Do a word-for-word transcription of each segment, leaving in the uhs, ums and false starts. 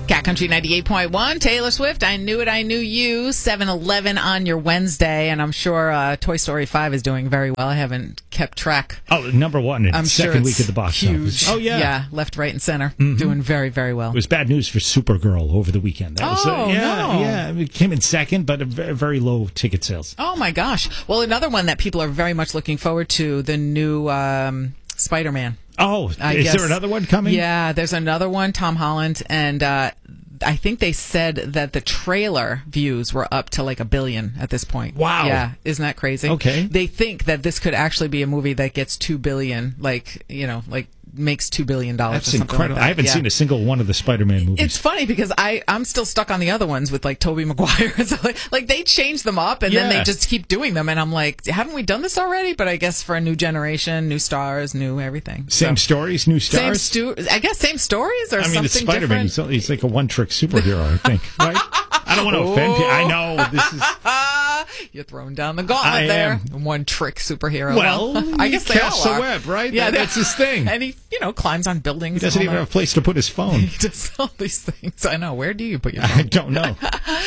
Cat Country ninety-eight point one, Taylor Swift, I Knew It, I Knew You, seven eleven on your Wednesday, and I'm sure uh, Toy Story five is doing very well. I haven't kept track. Oh, number one in I'm second sure week at the box huge. office. Oh, yeah. Yeah, left, right, and center. Mm-hmm. Doing very, very well. It was bad news for Supergirl over the weekend. That was, Oh, uh, yeah, no. Yeah, it came in second, but a very, very low ticket sales. Oh, my gosh. Well, another one that people are very much looking forward to, the new um, Spider-Man. Oh, I is guess, there another one coming? Yeah, there's another one, Tom Holland, and uh, I think they said that the trailer views were up to like a billion at this point. Wow. Yeah, isn't that crazy? Okay. They think that this could actually be a movie that gets two billion, like, you know, like makes two billion dollars. That's or something incredible. Like that. I haven't yeah. seen a single one of the Spider-Man movies. It's funny because I, I'm still stuck on the other ones with like Tobey Maguire. So like, like they change them up and then Yeah. they just keep doing them. And I'm like, haven't we done this already? But I guess for a new generation, new stars, new everything. Same so, stories, new Same stars? stu- I guess same stories or I mean, something it's Spider-Man. different. He's, he's like a one-trick superhero, I think. Right? I don't want to offend people. I know. This is... You're throwing down the gauntlet I there. am. One trick superhero. Well, I he guess they all casts a are. web, right? Yeah, That- that's his thing. And he, you know, climbs on buildings. He doesn't and even all have a place to put his phone. that. He does all these things. I know. Where do you put your I phone? don't know.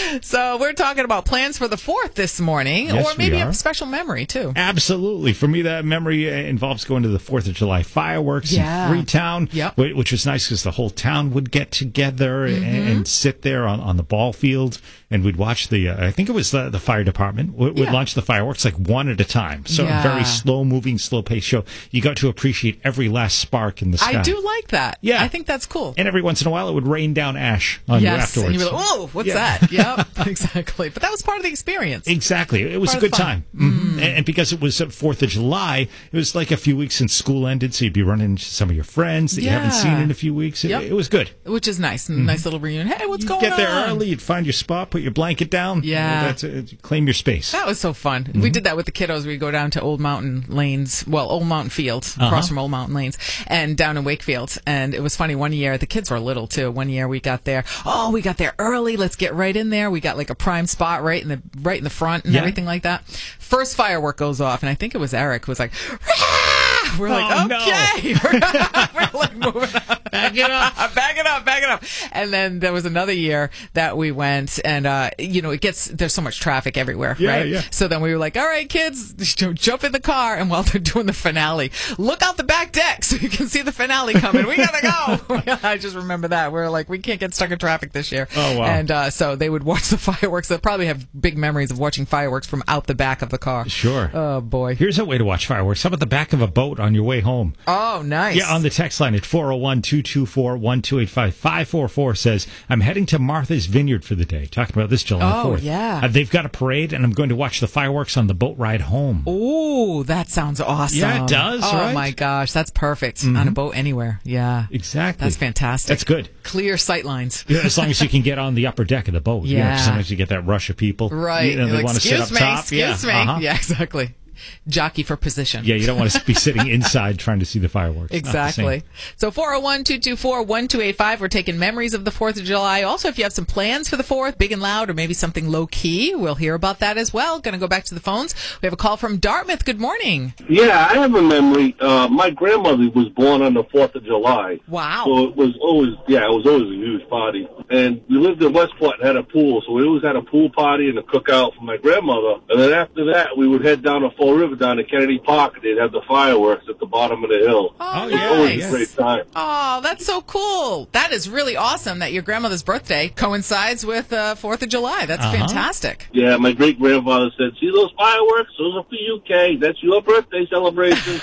So we're talking about plans for the fourth this morning, Yes, or maybe we a are. special memory too. Absolutely. For me, that memory uh, involves going to the fourth of July fireworks Yeah. in Freetown, Yep. wh- which was nice because the whole town would get together and, Mm-hmm. and sit there on, on the ball field, and we'd watch the, uh, I think it was the, the fire department, would, would Yeah. launch the fireworks like one at a time. So Yeah. a very slow-moving, slow-paced show. You got to appreciate every last spark in the sky. I do like that. Yeah. I think that's cool. And every once in a while, it would rain down ash on you Yes, afterwards. and you were like, "Whoa, what's Yeah. that?" Yep, exactly. But that was part of the experience. Exactly. It was Part a of good the fun. time. Mhm. And, and because it was fourth of July, it was like a few weeks since school ended, so you'd be running into some of your friends that you haven't Yeah. seen in a few weeks. It, Yep. it was good. Which is nice. Nice little reunion. Hey, what's You'd going get there on? early, you'd find your spot, put your blanket down. Yeah. That's it, claim your space. That was so fun. Mm-hmm. We did that with the kiddos. We go down to Old Mountain Lanes, well, Old Mountain Field, across Uh-huh. from Old Mountain Lanes, and down in Wakefield. And it was funny. One year, the kids were little too. One year we got there. Oh, we got there early. Let's get right in there. We got like a prime spot right in the right in the front and Yeah. everything like that. First firework goes off, and I think it was Eric who was like, "Rah!" We're like, Oh, no. okay, we're like moving on. Back it up. back it up, back it up. And then there was another year that we went, and uh, you know, it gets there's so much traffic everywhere, Yeah, right? yeah. So then we were like, all right, kids, jump in the car, and while they're doing the finale, look out the back deck so you can see the finale coming. We gotta go. I just remember that we are like, we can't get stuck in traffic this year. Oh, wow. And uh, so they would watch the fireworks. They'll probably have big memories of watching fireworks from out the back of the car. Sure. Oh boy. Here's a way to watch fireworks. How about the back of a boat on your way home? Oh, nice. Yeah, on the text line at four oh one, two two four, one two eight five. five four four says, I'm heading to Martha's Vineyard for the day. Talking about this July Oh, fourth. yeah. Uh, they've got a parade, and I'm going to watch the fireworks on the boat ride home. Ooh, that sounds awesome. Yeah, it does, Oh right? my gosh, that's perfect. On a boat anywhere. Yeah. Exactly. That's fantastic. That's good. Clear sight lines. Yeah, as long as you can get on the upper deck of the boat. You know, Yeah. sometimes you get that rush of people. Right. You know, You're they like, want to sit up excuse me, top. excuse yeah. me. uh-huh. Yeah, exactly. Jockey for position. Yeah, you don't want to be sitting inside trying to see the fireworks. Not the Exactly. same. So four oh one, two two four, one two eight five. We're taking memories of the fourth of July. Also, if you have some plans for the fourth, big and loud, or maybe something low key, we'll hear about that as well. Going to go back to the phones. We have a call from Dartmouth. Good morning. Yeah, I have a memory. Uh, my grandmother was born on the fourth of July. Wow. So it was always, yeah, it was always a huge party. And we lived in Westport and had a pool, so we always had a pool party and a cookout for my grandmother. And then after that, we would head down to Fall River, down to Kennedy Park, and they'd have the fireworks at the bottom of the hill. Oh, Oh, It was yeah, always yes. a great time. Oh, that's so cool. That is really awesome that your grandmother's birthday coincides with uh, fourth of July. That's Uh-huh. fantastic. Yeah, my great-grandfather said, see those fireworks? Those are for you, Kay. That's your birthday celebration.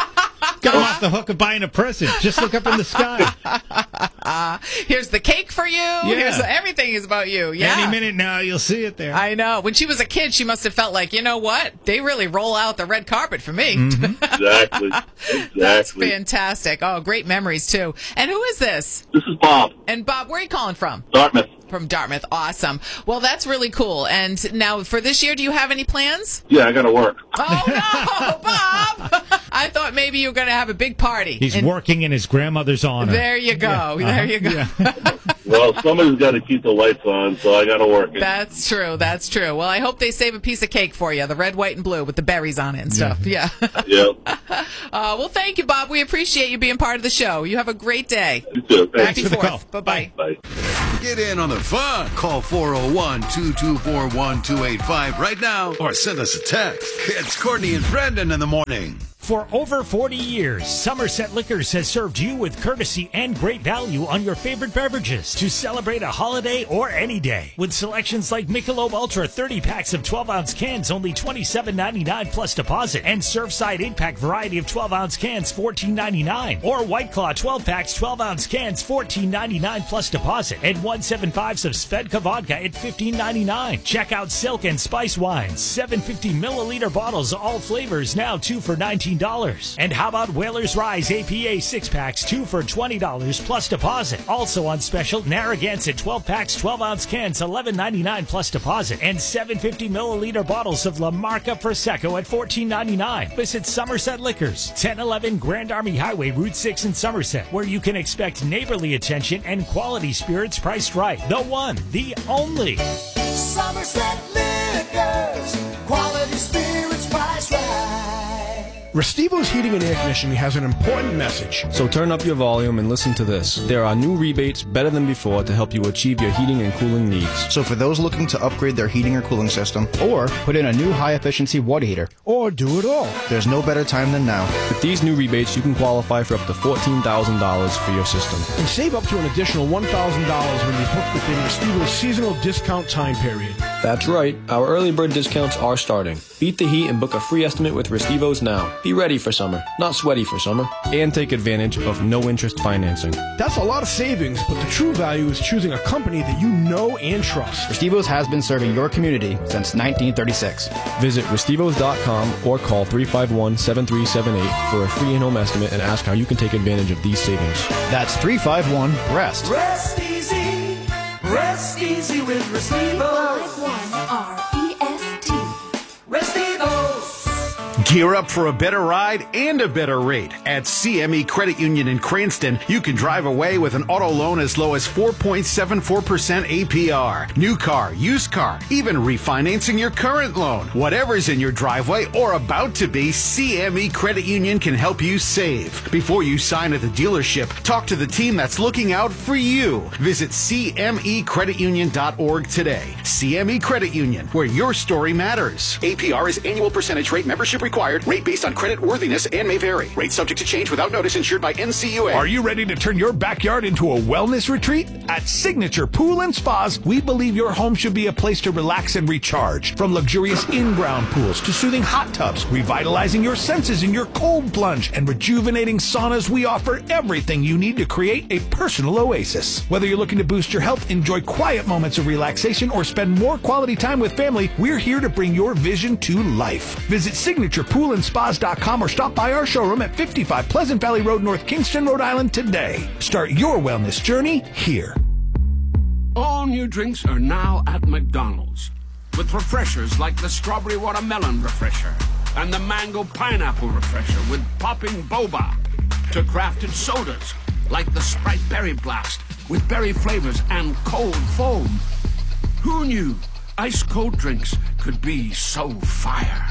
Got off the hook of buying a present. Just look up in the sky. Here's the cake for you. Here's everything is about you. Yeah. Any minute now, you'll see it there. I know. When she was a kid, she must have felt like, you know what? They really roll out the red carpet for me. Exactly. That's Exactly. fantastic. Oh, great memories, too. And who is this? This is Bob, And Bob, where are you calling from? Dartmouth. From Dartmouth. Awesome. Well, that's really cool. And now for this year, do you have any plans? Yeah, I got to work. Oh, no, Bob. I thought maybe you were going to have a big party. He's And working in his grandmother's honor. there you go. Yeah. There you go. Uh-huh. Yeah. Well, somebody's got to keep the lights on, so I got to work it. That's true. That's true. Well, I hope they save a piece of cake for you, the red, white, and blue with the berries on it and stuff. Yeah. Yeah. uh, well, thank you, Bob. We appreciate you being part of the show. You have a great day. You too. Thanks. Happy for the call. fourth. Bye-bye. Bye. Get in on the fun. Call four oh one, two two four, one two eight five right now or send us a text. It's Courtney and Brendan in the morning. For over forty years, Somerset Liquors has served you with courtesy and great value on your favorite beverages to celebrate a holiday or any day. With selections like Michelob Ultra thirty packs of twelve ounce cans, only twenty-seven ninety-nine plus deposit, and Surfside eight pack variety of twelve ounce cans, fourteen ninety-nine, or White Claw twelve packs, twelve ounce cans, fourteen ninety-nine plus deposit, and one seventy-fives of Svedka vodka at fifteen ninety-nine. Check out Silk and Spice wines, seven hundred fifty milliliter bottles, all flavors, now two for nineteen dollars. And how about Whalers Rise A P A six packs, two for twenty dollars plus deposit. Also on special, Narragansett twelve packs, twelve ounce cans, eleven ninety-nine plus deposit, and seven hundred fifty milliliter bottles of La Marca Prosecco at fourteen ninety-nine. Visit Somerset Liquors, ten eleven Grand Army Highway, Route six in Somerset, where you can expect neighborly attention and quality spirits priced right. The one, the only. Somerset Liquors, quality spirits priced right. Restivo's Heating and Air Conditioning has an important message. So turn up your volume and listen to this. There are new rebates better than before to help you achieve your heating and cooling needs. So for those looking to upgrade their heating or cooling system, or put in a new high-efficiency water heater, or do it all, there's no better time than now. With these new rebates, you can qualify for up to fourteen thousand dollars for your system. And save up to an additional one thousand dollars when you book within Restivo's seasonal discount time period. That's right. Our early bird discounts are starting. Beat the heat and book a free estimate with Restivo's now. Be ready for summer, not sweaty for summer. And take advantage of no-interest financing. That's a lot of savings, but the true value is choosing a company that you know and trust. Restivo's has been serving your community since nineteen thirty-six. Visit Restivos dot com or call three five one, seven three seven eight for a free in-home estimate and ask how you can take advantage of these savings. That's three five one, REST. Rest easy, rest easy with Restivos. R E S T. Restivos. Gear up for a better ride and a better rate. At C M E Credit Union in Cranston, you can drive away with an auto loan as low as four point seven four percent A P R. New car, used car, even refinancing your current loan. Whatever's in your driveway or about to be, C M E Credit Union can help you save. Before you sign at the dealership, talk to the team that's looking out for you. Visit C M E credit union dot org today. C M E Credit Union, where your story matters. A P R is annual percentage rate membership required. Rate based on credit worthiness and may vary. Rate subject to change without notice, insured by N C U A. Are you ready to turn your backyard into a wellness retreat? At Signature Pool and Spas, we believe your home should be a place to relax and recharge. From luxurious in-ground pools to soothing hot tubs, revitalizing your senses in your cold plunge, and rejuvenating saunas, we offer everything you need to create a personal oasis. Whether you're looking to boost your health, enjoy quiet moments of relaxation, or spend more quality time with family, we're here to bring your vision to life. Visit Signature Pool and Spas dot com or stop by our showroom at fifty-five Pleasant Valley Road, North Kingston, Rhode Island today. Start your wellness journey here. All new drinks are now at McDonald's, with refreshers like the Strawberry Watermelon Refresher and the Mango Pineapple Refresher with popping boba, to crafted sodas like the Sprite Berry Blast with berry flavors and cold foam. Who knew ice-cold drinks could be so fire?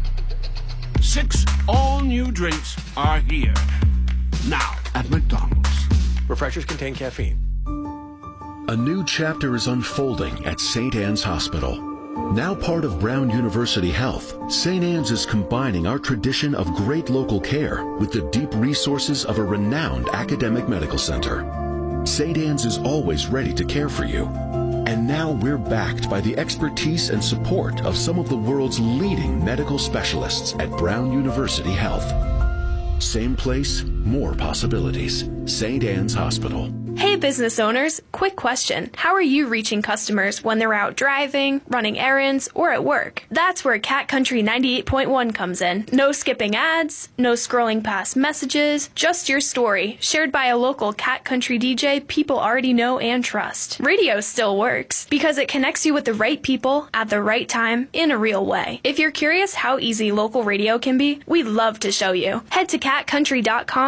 Six all-new drinks are here, now at McDonald's. Refreshers contain caffeine. A new chapter is unfolding at Saint Anne's Hospital. Now part of Brown University Health, Saint Anne's is combining our tradition of great local care with the deep resources of a renowned academic medical center. Saint Anne's is always ready to care for you. And now we're backed by the expertise and support of some of the world's leading medical specialists at Brown University Health. Same place, more possibilities. Saint Anne's Hospital. Hey business owners, quick question. How are you reaching customers when they're out driving, running errands, or at work? That's where Cat Country ninety-eight point one comes in. No skipping ads, no scrolling past messages, just your story, shared by a local Cat Country D J people already know and trust. Radio still works, because it connects you with the right people, at the right time, in a real way. If you're curious how easy local radio can be, we'd love to show you. Head to cat country dot com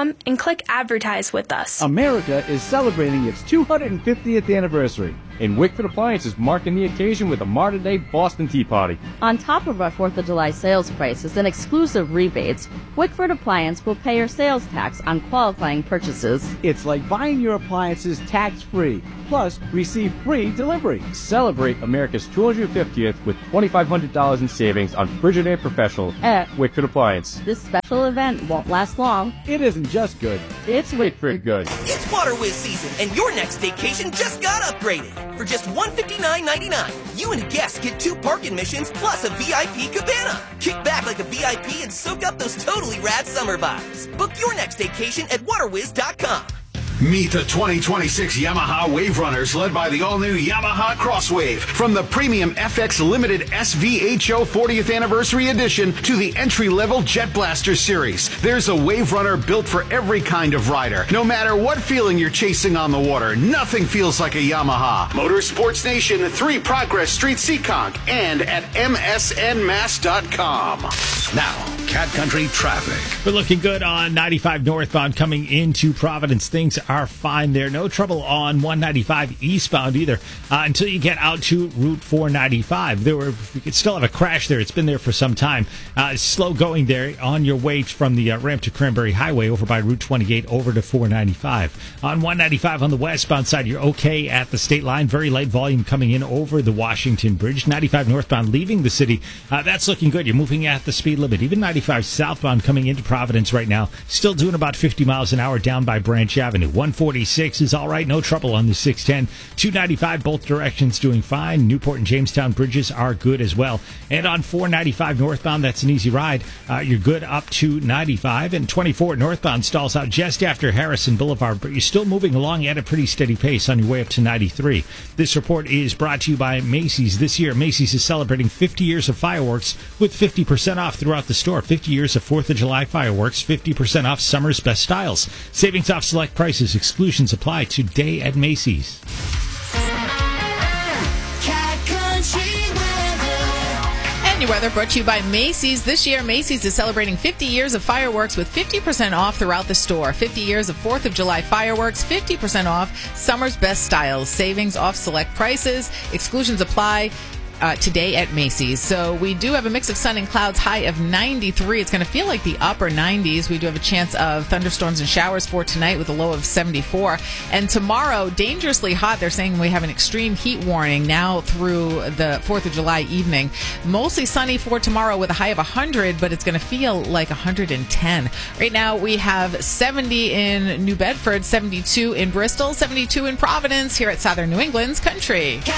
com and click Advertise with us. America is celebrating its two hundred fiftieth anniversary, and Wickford Appliance is marking the occasion with a Martyr Day Boston Tea Party. On top of our fourth of July sales prices and exclusive rebates, Wickford Appliance will pay your sales tax on qualifying purchases. It's like buying your appliances tax-free, plus receive free delivery. Celebrate America's two hundred fiftieth with two thousand five hundred dollars in savings on Frigidaire Professional at Wickford Appliance. This special event won't last long. It isn't just good, it's Wickford good. It's WaterWiz season, and your next vacation just got upgraded. For just one hundred fifty-nine ninety-nine, you and a guest get two park admissions plus a V I P cabana. Kick back like a V I P and soak up those totally rad summer vibes. Book your next vacation at waterwiz dot com. Meet the twenty twenty-six Yamaha Wave Runners, led by the all-new Yamaha Crosswave. From the premium F X Limited S V H O fortieth Anniversary Edition to the entry-level Jet Blaster Series, there's a Wave Runner built for every kind of rider. No matter what feeling you're chasing on the water, nothing feels like a Yamaha. Motorsports Nation, three Progress Street, Seekonk, and at M S N mass dot com. Now, Cat Country traffic. We're looking good on ninety-five northbound coming into Providence. Things are fine there. No trouble on one ninety-five eastbound either uh, until you get out to Route four ninety-five. There were, we could still have a crash there. It's been there for some time. Uh, slow going there on your way from the uh, ramp to Cranberry Highway over by Route twenty-eight over to four ninety-five. On one ninety-five on the westbound side, you're okay at the state line. Very light volume coming in over the Washington Bridge. ninety-five northbound leaving the city. Uh, that's looking good. You're moving at the speed limit. Even ninety-five southbound coming into Providence right now, still doing about fifty miles an hour down by Branch Avenue. one forty-six is all right, no trouble on the six ten. two ninety-five, both directions doing fine. Newport and Jamestown bridges are good as well. And on four ninety-five northbound, that's an easy ride. Uh, you're good up to ninety-five. And twenty-four northbound stalls out just after Harrison Boulevard, but you're still moving along at a pretty steady pace on your way up to ninety-three. This report is brought to you by Macy's. This year, Macy's is celebrating fifty years of fireworks with fifty percent off throughout the store. fifty years of fourth of July fireworks, fifty percent off summer's best styles. Savings off select prices. Exclusions apply today at Macy's. And your weather brought to you by Macy's. This year, Macy's is celebrating fifty years of fireworks with fifty percent off throughout the store. fifty years of fourth of July fireworks, fifty percent off summer's best styles. Savings off select prices. Exclusions apply. Uh, today at Macy's. So we do have a mix of sun and clouds, high of ninety-three. It's going to feel like the upper nineties. We do have a chance of thunderstorms and showers for tonight with a low of seventy-four. And tomorrow, dangerously hot. They're saying we have an extreme heat warning now through the fourth of July evening. Mostly sunny for tomorrow with a high of one hundred, but it's going to feel like one hundred ten. Right now we have seventy in New Bedford, seventy-two in Bristol, seventy-two in Providence here at Southern New England's Country.